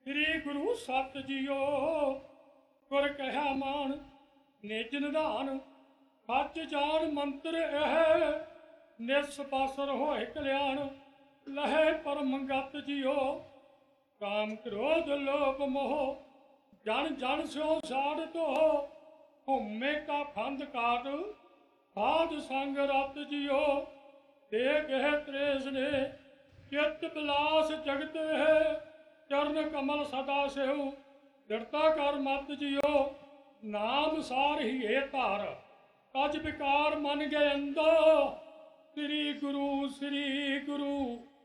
ਸ੍ਰੀ ਗੁਰੂ ਸਤ ਜੀਓ ਗੁਰ ਕਹਿਆ ਮਾਨ ਨਿਜ ਨਿਧਾਨ ਸੱਚ ਜਾਨ ਮੰਤਰ ਇਹ ਨਿਸਪਾਸਰ ਹੋਏ ਕਲਿਆਣ ਲਹੇ ਪਰਮ ਗਤ ਜੀਓ ਕਾਮ ਕ੍ਰੋਧ ਲੋਭ ਮੋਹ ਜਨ ਜਨ ਸਿਓ ਸਾੜ ਤੋ ਹਉਮੈ ਕਾ ਫੰਦ ਕਾਟ ਸਾਧ ਸੰਗ ਰਤ ਜੀਓ ਤੇ ਗਹਿ ਤ੍ਰੇਸ ਨੇ ਚਿਤ ਬਿਲਾਸ ਜਗਤ ਹੈ ਚਰਨ ਕਮਲ ਸਦਾ ਸਿਉ ਦ੍ਰਿੜਤਾ ਕਰ ਮਤ ਜੀਓ ਨਾਮ ਸਾਰ ਹੀ ਇਹ ਧਾਰ ਤਜ ਵਿਕਾਰ ਮਨ ਗਏ ਅੰਦੋ ਸ੍ਰੀ ਗੁਰੂ